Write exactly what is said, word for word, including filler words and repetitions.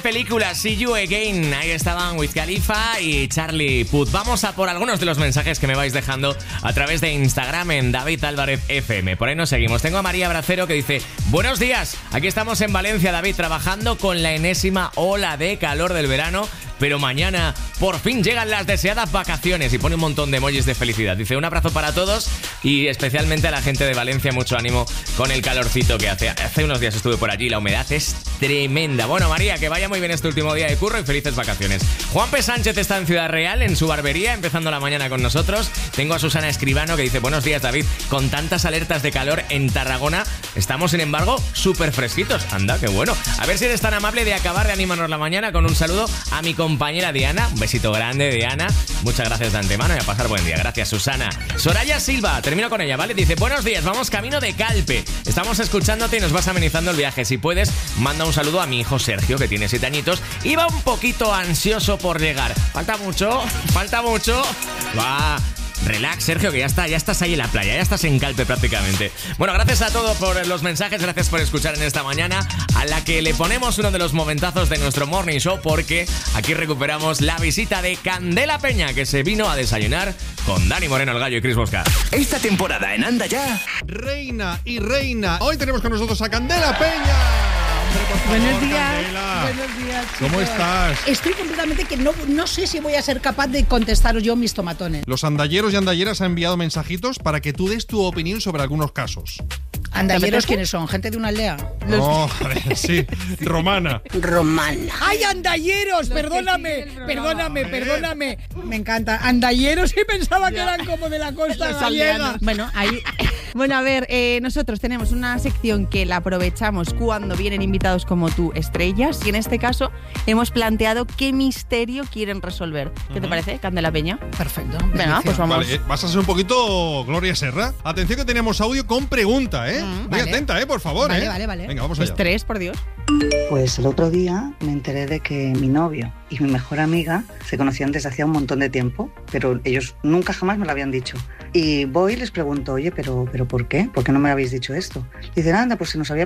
Película See You Again, ahí estaban Wiz Khalifa y Charlie Puth. Vamos a por algunos de los mensajes que me vais dejando a través de Instagram en David Álvarez F M. Por ahí nos seguimos. Tengo a María Bracero que dice: buenos días, aquí estamos en Valencia, David, trabajando con la enésima ola de calor del verano, pero mañana por fin llegan las deseadas vacaciones, y pone un montón de emojis de felicidad. Dice: un abrazo para todos y especialmente a la gente de Valencia, mucho ánimo con el calorcito que hace. Hace unos días estuve por allí, la humedad es tremenda. Bueno, María, que vaya muy bien este último día de curro y felices vacaciones. Juan P. Sánchez está en Ciudad Real, en su barbería, empezando la mañana con nosotros. Tengo a Susana Escribano que dice: buenos días, David, con tantas alertas de calor en Tarragona, estamos sin embargo súper fresquitos. Anda, qué bueno. A ver si eres tan amable de acabar de animarnos la mañana con un saludo a mi compañera Diana. Un besito grande, Diana. Muchas gracias de antemano y a pasar buen día. Gracias, Susana. Soraya Silva, termino con ella, ¿vale? Dice: buenos días, vamos camino de Calpe. Estamos escuchándote y nos vas amenizando el viaje. Si puedes, manda un saludo a mi hijo Sergio, que tiene siete añitos y va un poquito ansioso por llegar. Falta mucho, falta mucho. Va. Relax, Sergio, que ya está, ya estás ahí en la playa, ya estás en Calpe prácticamente. Bueno, gracias a todos por los mensajes, gracias por escuchar en esta mañana, a la que le ponemos uno de los momentazos de nuestro Morning Show, porque aquí recuperamos la visita de Candela Peña, que se vino a desayunar con Dani Moreno, el Gallo, y Chris Bosca. Esta temporada en Anda Ya, reina y reina. Hoy tenemos con nosotros a Candela Peña. Buenos días. Candela. Buenos días, chicos. ¿Cómo estás? Estoy completamente que no, no sé si voy a ser capaz de contestaros yo mis tomatones. Los andalleros y andalleras han enviado mensajitos para que tú des tu opinión sobre algunos casos. ¿Andalleros quiénes son? ¿Gente de una aldea? No, sí, romana. Romana. ¡Ay, andalleros! Los Perdóname, que perdóname, perdóname. Me encanta. Andalleros y pensaba que eran como de la costa gallega. Bueno, ahí... Bueno, a ver, eh, nosotros tenemos una sección que la aprovechamos cuando vienen invitados como tú, estrellas, y en este caso hemos planteado qué misterio quieren resolver. ¿Qué te parece, Candela Peña? Perfecto. Venga, pues vamos. Vale, eh, vas a ser un poquito Gloria Serra. Atención que tenemos audio con pregunta, ¿eh? Mm, Muy vale. atenta, ¿eh? Por favor, Vale, ¿eh? vale, vale. Venga, vamos allá. Estrés, por Dios. Pues el otro día me enteré de que mi novio y mi mejor amiga se conocían desde hacía un montón de tiempo, pero ellos nunca jamás me lo habían dicho. Y voy y les pregunto: oye, pero, pero ¿por qué? ¿Por qué no me habéis dicho esto? Dicen: anda, pues se nos había